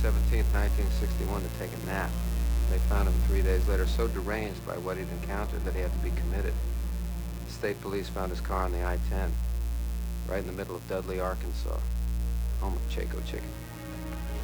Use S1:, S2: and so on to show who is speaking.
S1: 17th, 1961, to take a nap. They found him 3 days later so deranged by what he'd encountered that he had to be committed. The state police found his car on the I-10, right in the middle of Dudley, Arkansas, home of Chaco Chicken.